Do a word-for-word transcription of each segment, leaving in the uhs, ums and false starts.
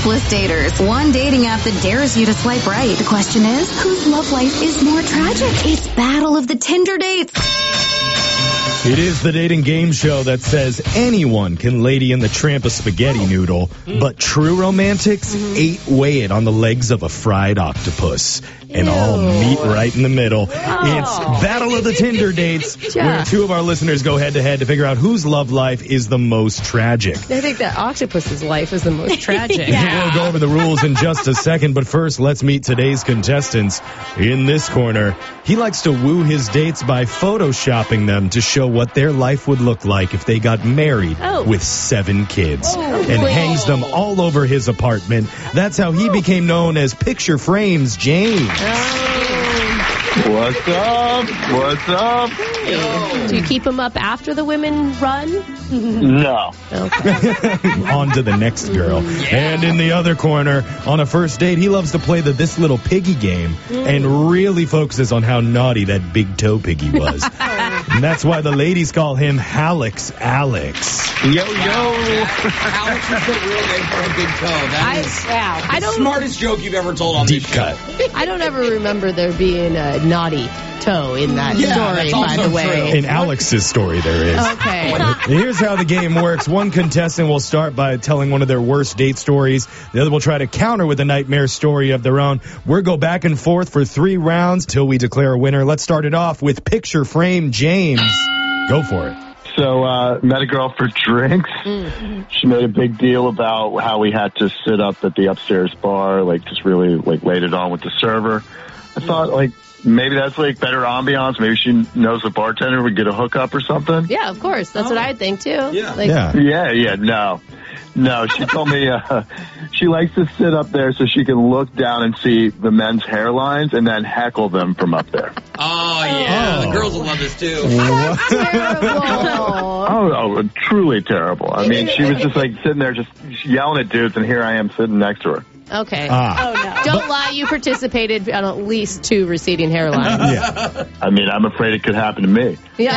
hopeless daters. One dating app that dares you to swipe right. The question is, whose love life is more tragic? It's Battle of the Tinder Dates. It is the dating game show that says anyone can lady in the tramp a spaghetti noodle, but true romantics mm-hmm. ain't weighed on the legs of a fried octopus. And Ew. all meet right in the middle. Oh. It's Battle of the Tinder Dates, yeah. where two of our listeners go head-to-head to figure out whose love life is the most tragic. I think that octopus's life is the most tragic. yeah. We'll go over the rules in just a second, but first, let's meet today's contestants. In this corner, he likes to woo his dates by photoshopping them to show what their life would look like if they got married oh. with seven kids, oh, and wait. hangs them all over his apartment. That's how he became known as Picture Frames James. What's up? What's up? Hey. Do you keep them up after the women run? No. Okay. On to the next girl. Yeah. And in the other corner, on a first date, he loves to play the This Little Piggy game mm. and really focuses on how naughty that big toe piggy was. And that's why the ladies call him Hallex Alex. Yo, yo. Alex is the real name for a big toe. That I, is wow. the I don't, smartest joke you've ever told on Deep this cut. show. I don't ever remember there being a naughty toe in that yeah, story, by the way. True. In Alex's story, there is. Okay. Here's how the game works. One contestant will start by telling one of their worst date stories. The other will try to counter with a nightmare story of their own. We'll go back and forth for three rounds till we declare a winner. Let's start it off with Picture Frame James. Go for it. So, uh, met a girl for drinks. Mm-hmm. She made a big deal about how we had to sit up at the upstairs bar, like just really like laid it on with the server. I thought like maybe that's like better ambiance. Maybe she knows the bartender would get a hookup or something. Yeah, of course. That's oh. what I think too. Yeah. Like, yeah. Yeah. Yeah. No. No, she told me uh, she likes to sit up there so she can look down and see the men's hairlines and then heckle them from up there. Oh, yeah. Oh. The girls will love this, too. That's terrible. Oh, oh, truly terrible. I mean, she was just like sitting there just yelling at dudes, and here I am sitting next to her. Okay. Ah. Oh, no. Don't lie. You participated on at least two receding hairlines. Yeah. I mean, I'm afraid it could happen to me.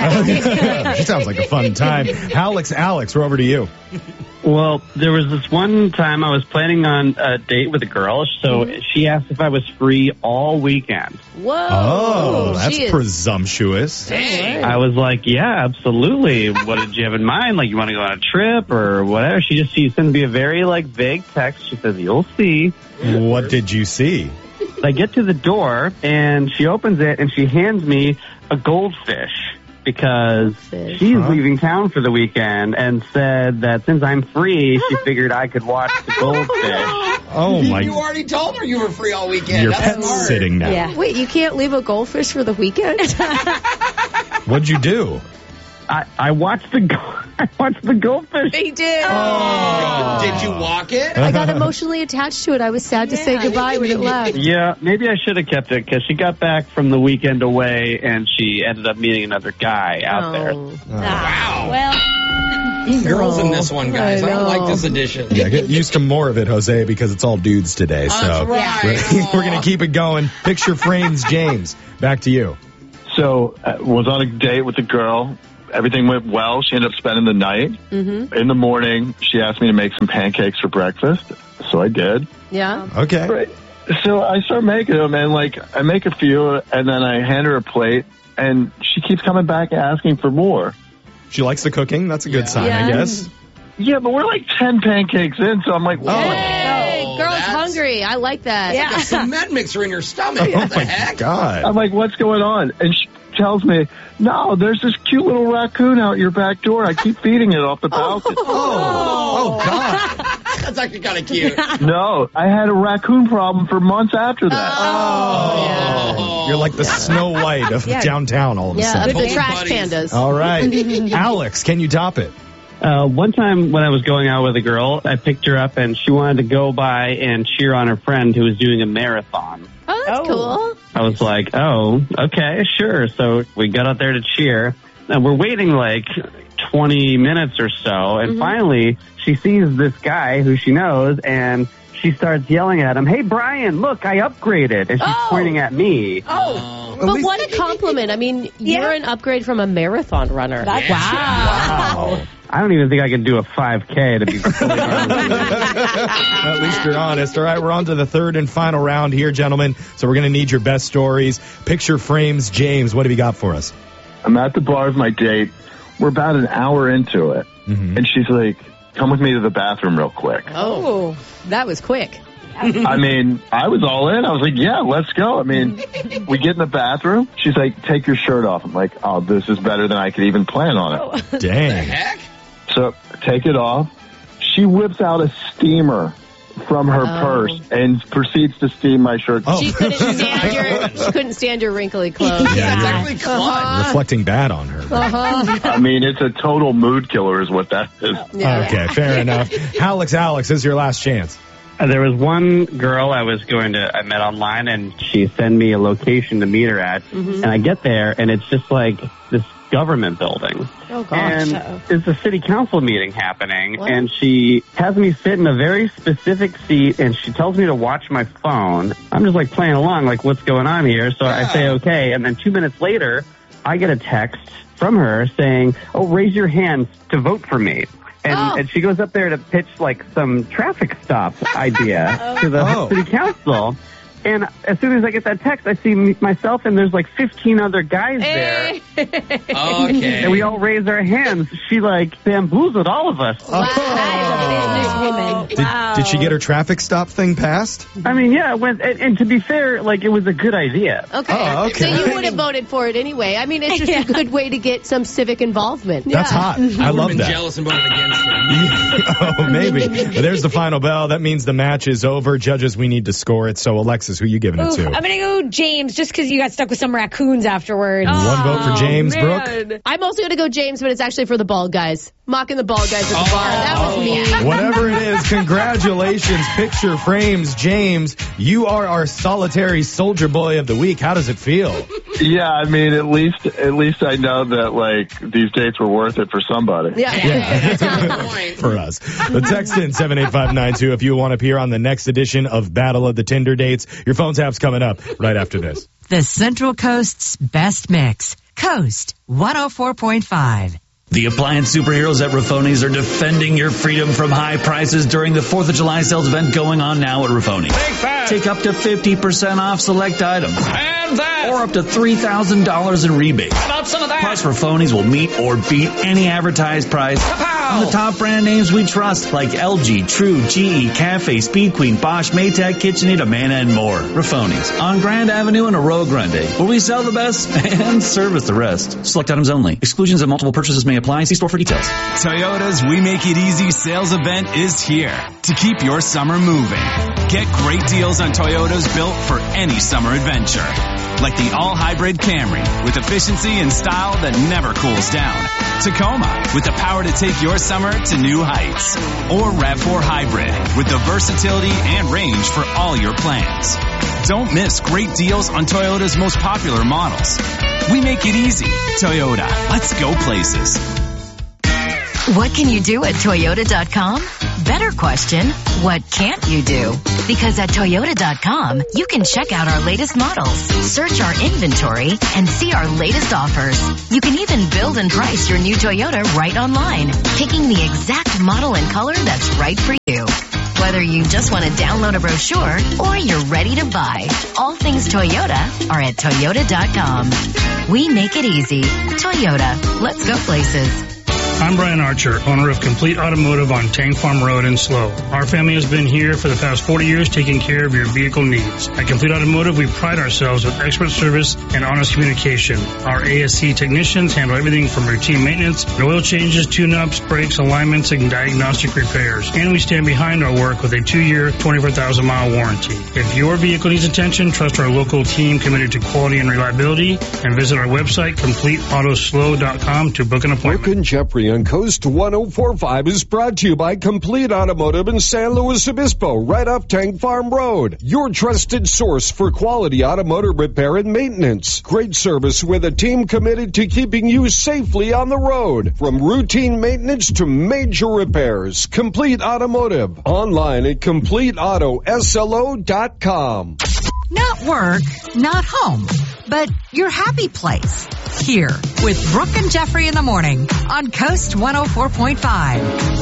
Yeah. She sounds like a fun time. Alex, Alex, we're over to you. Well, there was this one time I was planning on a date with a girl, so mm-hmm. she asked if I was free all weekend. Whoa. Oh, that's she is... presumptuous. Dang. I was like, yeah, absolutely. What did you have in mind? Like, you want to go on a trip or whatever? She just she sent me a very, like, vague text. She says, you'll see. What did you see? I get to the door, and she opens it, and she hands me a goldfish. Because Fish. she's huh? leaving town for the weekend and said that since I'm free, she figured I could watch the goldfish. Oh, my. You already told her you were free all weekend. Your That's pet's smart. sitting now. Yeah. Wait, you can't leave a goldfish for the weekend? What'd you do? I, I watched the go- I watched the goldfish. He did. Oh. Did you walk it? I got emotionally attached to it. I was sad to Yeah, say goodbye when it left. Yeah, maybe I should have kept it because she got back from the weekend away and she ended up meeting another guy out there. Oh. Wow. Well, Girls in this one, guys. I, I don't know. like this edition. Yeah, get used to more of it, Jose, because it's all dudes today. So That's right. we're, we're going to keep it going. Picture Frames James. Back to you. So, I was on a date with a girl. Everything went well. She ended up spending the night. Mm-hmm. In the morning, she asked me to make some pancakes for breakfast. So I did. Yeah. Okay. Right. So I start making them, and like I make a few, and then I hand her a plate, and she keeps coming back asking for more. She likes the cooking. That's a good Yeah. sign, Yeah. I guess. Yeah, but we're like ten pancakes in, so I'm like, Oh. whoa. Hey, Oh, girl's that's- hungry. I like that. Yeah. Like a cement mixer in your stomach. Oh, What the my heck? God. I'm like, what's going on? And she tells me, no, there's this cute little raccoon out your back door. I keep feeding it off the balcony. Oh, God. That's actually kind of cute. No, I had a raccoon problem for months after that. Oh. You're like the Snow White of Yeah. downtown all of a Yeah, sudden. with the Holy trash buddies. pandas. All right. Alex, can you top it? Uh, one time when I was going out with a girl, I picked her up and she wanted to go by and cheer on her friend who was doing a marathon. Oh, that's Oh. cool. I was like, oh, okay, sure. So we got out there to cheer. And we're waiting like twenty minutes or so. And Mhm. finally, she sees this guy who she knows and she starts yelling at him, hey, Brian, look, I upgraded. And she's Oh. pointing at me. Oh. At But least- what a compliment. I mean, you're Yeah. an upgrade from a marathon runner. That's Wow. I don't even think I could do a five K to be completely honest with you. At least you're honest. All right, we're on to the third and final round here, gentlemen. So we're going to need your best stories. Picture frames. James, what have you got for us? I'm at the bar with my date. We're about an hour into it. Mm-hmm. And she's like, come with me to the bathroom real quick. Oh, that was quick. I mean, I was all in. I was like, yeah, let's go. I mean, we get in the bathroom. She's like, take your shirt off. I'm like, oh, this is better than I could even plan on it. Dang. Heck? So take it off. She whips out a steamer from her Oh. purse and proceeds to steam my shirt. Oh. She couldn't stand your she couldn't stand your wrinkly clothes. Yeah, It's you're actually fun. reflecting bad on her. Uh-huh. I mean, it's a total mood killer is what that is. Yeah. Okay, fair enough. Alex, Alex, this is your last chance. Uh, There was one girl I was going to, I met online, and she sent me a location to meet her at. And I get there, and it's just like this government building. Oh, gosh. And Uh-oh. it's a city council meeting happening, What? and she has me sit in a very specific seat, and she tells me to watch my phone. I'm just like playing along, like what's going on here? So I say okay, and then two minutes later, I get a text from her saying, "Oh, raise your hands to vote for me." And, Oh. and she goes up there to pitch like some traffic stop idea to the Oh. city council. And as soon as I get that text, I see m- myself and there's like fifteen other guys there. Okay. And we all raise our hands. She like bamboozled all of us. Wow. businesswoman. Did, Wow. did she get her traffic stop thing passed? I mean, yeah, it went, and, and to be fair, like it was a good idea. Okay. Oh, okay. So you would have voted for it anyway. I mean, it's just Yeah. a good way to get some civic involvement. That's hot. I love been that. jealous and voted against him. Oh, maybe. But there's the final bell. That means the match is over. Judges, we need to score it. So, Alexis, who are you giving it Ooh, to? I'm gonna go James just because you got stuck with some raccoons afterwards. One vote for James. Oh, man. Brooke? I'm also going to go James, but it's actually for the bald guys. Mocking the bald guys at the bar. That was me. Whatever it is, congratulations. Picture frames. James, you are our solitary soldier boy of the week. How does it feel? Yeah, I mean, at least at least I know that like these dates were worth it for somebody. Yeah. That's a good point. For us. The text in seven eight five nine two if you want to appear on the next edition of Battle of the Tinder Dates. Your phone tap's coming up right after this. The Central Coast's best mix. Coast one oh four point five. The appliance superheroes at Raffoni's are defending your freedom from high prices during the fourth of July sales event going on now at Raffoni's. Take that! Take up to fifty percent off select items. And that! Or up to three thousand dollars in rebates. How about some of that? Plus, Raffoni's will meet or beat any advertised price Kapow! on the top brand names we trust, like L G, True, G E, Cafe, Speed Queen, Bosch, Maytag, KitchenAid, Amana, and more. Raffoni's on Grand Avenue in Arroyo Grande, where we sell the best and service the rest. Select items only. Exclusions and multiple purchases may apply. See store for details. Toyota's We Make It Easy sales event is here to keep your summer moving. Get great deals on Toyotas built for any summer adventure. Like the all-hybrid Camry with efficiency and style that never cools down. Tacoma with the power to take your summer to new heights. Or RAV four Hybrid with the versatility and range for all your plans. Don't miss great deals on Toyota's most popular models. We make it easy. Toyota. Let's go places. What can you do at Toyota dot com? Better question, what can't you do? Because at Toyota dot com, you can check out our latest models, search our inventory, and see our latest offers. You can even build and price your new Toyota right online, picking the exact model and color that's right for you. Whether you just want to download a brochure or you're ready to buy, all things Toyota are at Toyota dot com. We make it easy. Toyota. Let's go places. I'm Brian Archer, owner of Complete Automotive on Tank Farm Road in Slow. Our family has been here for the past forty years taking care of your vehicle needs. At Complete Automotive, we pride ourselves with expert service and honest communication. Our A S C technicians handle everything from routine maintenance, oil changes, tune-ups, brakes, alignments, and diagnostic repairs. And we stand behind our work with a two-year, twenty-four thousand mile warranty. If your vehicle needs attention, trust our local team committed to quality and reliability, and visit our website, complete auto slow dot com, to book an appointment. Brooke and Jeffrey on Coast one oh four point five is brought to you by Complete Automotive in San Luis Obispo, right off Tank Farm Road. Your trusted source for quality automotive repair and maintenance. Great service with a team committed to keeping you safely on the road. From routine maintenance to major repairs. Complete Automotive. Online at complete auto slo dot com. Not work, not home, but your happy place. Here with Brooke and Jeffrey in the morning on Coast one oh four point five.